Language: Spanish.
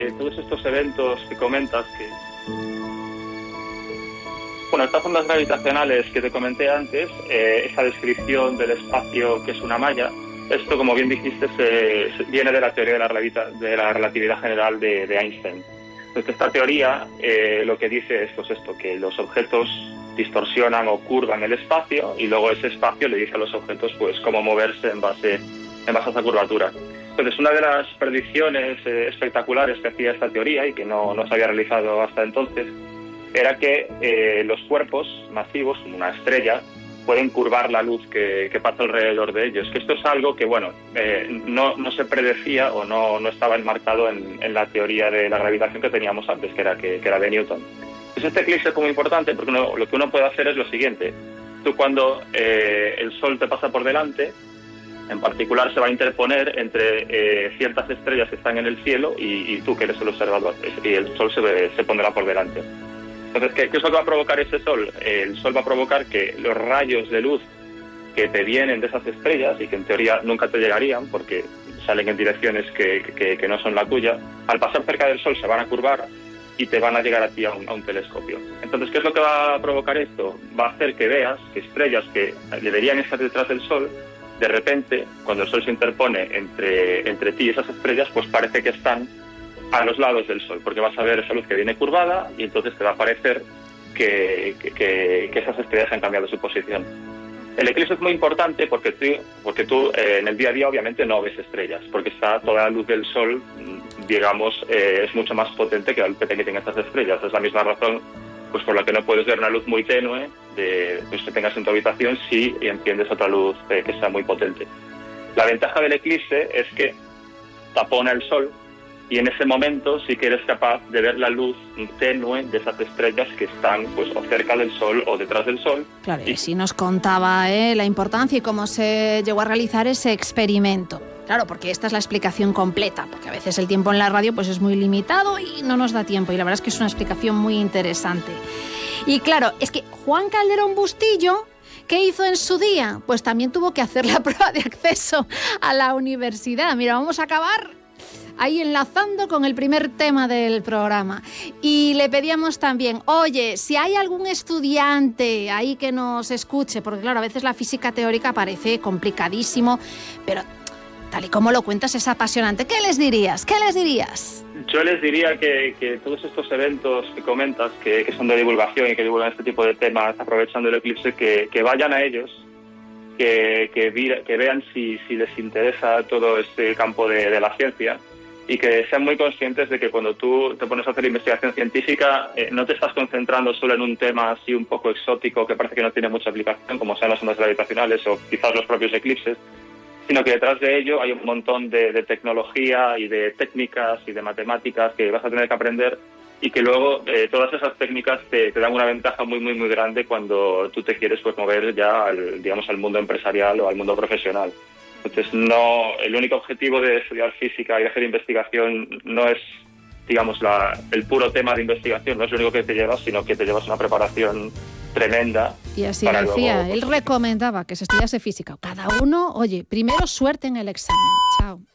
Todos estos eventos que comentas, bueno, estas ondas gravitacionales que te comenté antes, esa descripción del espacio que es una malla, esto, como bien dijiste, viene de la teoría de la relatividad general de Einstein. Entonces, esta teoría lo que dice es pues esto, que los objetos distorsionan o curvan el espacio y luego ese espacio le dice a los objetos pues cómo moverse en base a esa curvatura. Entonces, una de las predicciones espectaculares que hacía esta teoría y que no se había realizado hasta entonces era que los cuerpos masivos, como una estrella, pueden curvar la luz que pasa alrededor de ellos. Que esto es algo que, bueno, no se predecía o no estaba enmarcado en la teoría de la gravitación que teníamos antes, que era de Newton. Pues este eclipse es muy importante porque lo que uno puede hacer es lo siguiente. Tú, cuando el Sol te pasa por delante, en particular se va a interponer entre ciertas estrellas que están en el cielo y tú, que eres el observador, y el Sol se pondrá por delante. Entonces, ¿qué es lo que va a provocar ese Sol? El Sol va a provocar que los rayos de luz que te vienen de esas estrellas y que en teoría nunca te llegarían porque salen en direcciones que no son la tuya, al pasar cerca del Sol se van a curvar y te van a llegar a ti a un telescopio. Entonces, ¿qué es lo que va a provocar esto? Va a hacer que veas que estrellas que deberían estar detrás del Sol, de repente, cuando el Sol se interpone entre ti y esas estrellas, pues parece que están a los lados del Sol, porque vas a ver esa luz que viene curvada y entonces te va a parecer que esas estrellas han cambiado su posición. El eclipse es muy importante porque tú en el día a día obviamente no ves estrellas, porque está toda la luz del Sol, digamos, es mucho más potente que la luz que tienen estas estrellas. Es la misma razón pues por la que no puedes ver una luz muy tenue pues que tengas en tu habitación si enciendes otra luz que sea muy potente. La ventaja del eclipse es que tapona el Sol y en ese momento sí que eres capaz de ver la luz tenue de esas estrellas que están pues o cerca del Sol o detrás del Sol. Claro, y sí nos contaba la importancia y cómo se llegó a realizar ese experimento. Claro, porque esta es la explicación completa, porque a veces el tiempo en la radio pues es muy limitado y no nos da tiempo, y la verdad es que es una explicación muy interesante. Y claro, es que Juan Calderón Bustillo, ¿qué hizo en su día? Pues también tuvo que hacer la prueba de acceso a la universidad. Mira, vamos a acabar ahí enlazando con el primer tema del programa. Y le pedíamos también, oye, si hay algún estudiante ahí que nos escuche, porque claro, a veces la física teórica parece complicadísimo, pero tal y como lo cuentas es apasionante. ¿Qué les dirías? Yo les diría que todos estos eventos que comentas, que son de divulgación y que divulgan este tipo de temas aprovechando el eclipse, que vayan a ellos, que vean si les interesa todo este campo de la ciencia, y que sean muy conscientes de que cuando tú te pones a hacer investigación científica no te estás concentrando solo en un tema así un poco exótico que parece que no tiene mucha aplicación, como sean las ondas gravitacionales o quizás los propios eclipses, sino que detrás de ello hay un montón de tecnología y de técnicas y de matemáticas que vas a tener que aprender, y que luego todas esas técnicas te dan una ventaja muy, muy, muy grande cuando tú te quieres pues mover ya al mundo empresarial o al mundo profesional. Entonces, el único objetivo de estudiar física y de hacer investigación no es, digamos, el puro tema de investigación, no es lo único que te llevas, sino que te llevas una preparación tremenda. Y así decía, él recomendaba que se estudiase física. Cada uno, oye, primero suerte en el examen. Chao.